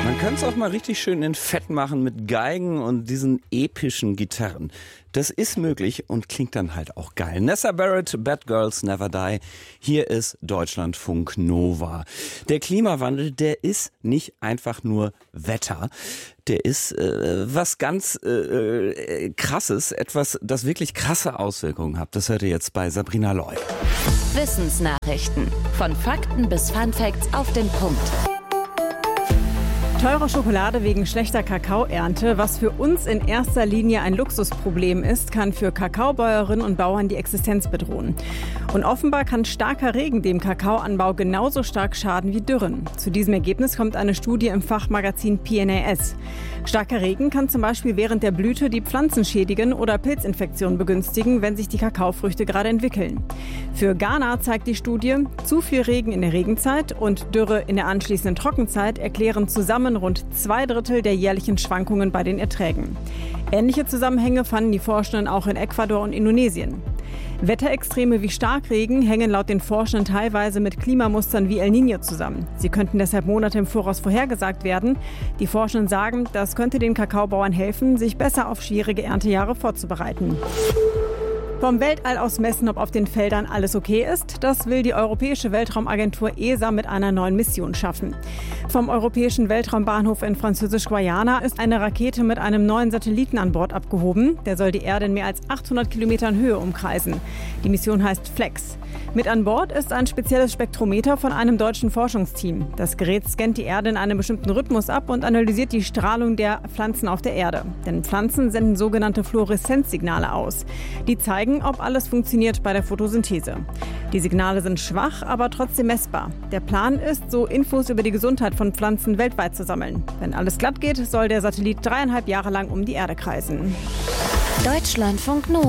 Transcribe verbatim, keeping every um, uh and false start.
Man kann es auch mal richtig schön in Fett machen mit Geigen und diesen epischen Gitarren. Das ist möglich und klingt dann halt auch geil. Nessa Barrett, Bad Girls Never Die. Hier ist Deutschlandfunk Nova. Der Klimawandel, der ist nicht einfach nur Wetter. Der ist äh, was ganz äh, äh, Krasses, etwas, das wirklich krasse Auswirkungen hat. Das hört ihr jetzt bei Sabrina Loy. Wissensnachrichten. Von Fakten bis Funfacts auf den Punkt. Teure Schokolade wegen schlechter Kakaoernte, was für uns in erster Linie ein Luxusproblem ist, kann für Kakaobäuerinnen und Bauern die Existenz bedrohen. Und offenbar kann starker Regen dem Kakaoanbau genauso stark schaden wie Dürren. Zu diesem Ergebnis kommt eine Studie im Fachmagazin P N A S. Starker Regen kann zum Beispiel während der Blüte die Pflanzen schädigen oder Pilzinfektionen begünstigen, wenn sich die Kakaofrüchte gerade entwickeln. Für Ghana zeigt die Studie, zu viel Regen in der Regenzeit und Dürre in der anschließenden Trockenzeit erklären zusammen rund zwei Drittel der jährlichen Schwankungen bei den Erträgen. Ähnliche Zusammenhänge fanden die Forschenden auch in Ecuador und Indonesien. Wetterextreme wie Starkregen hängen laut den Forschenden teilweise mit Klimamustern wie El Niño zusammen. Sie könnten deshalb Monate im Voraus vorhergesagt werden. Die Forschenden sagen, das könnte den Kakaobauern helfen, sich besser auf schwierige Erntejahre vorzubereiten. Vom Weltall aus messen, ob auf den Feldern alles okay ist, das will die Europäische Weltraumagentur E S A mit einer neuen Mission schaffen. Vom Europäischen Weltraumbahnhof in Französisch-Guayana ist eine Rakete mit einem neuen Satelliten an Bord abgehoben. Der soll die Erde in mehr als achthundert Kilometern Höhe umkreisen. Die Mission heißt Flex. Mit an Bord ist ein spezielles Spektrometer von einem deutschen Forschungsteam. Das Gerät scannt die Erde in einem bestimmten Rhythmus ab und analysiert die Strahlung der Pflanzen auf der Erde. Denn Pflanzen senden sogenannte Fluoreszenzsignale aus. Die zeigen, ob alles funktioniert bei der Photosynthese. Die Signale sind schwach, aber trotzdem messbar. Der Plan ist, so Infos über die Gesundheit von Pflanzen weltweit zu sammeln. Wenn alles glatt geht, soll der Satellit dreieinhalb Jahre lang um die Erde kreisen. Deutschlandfunk Nova.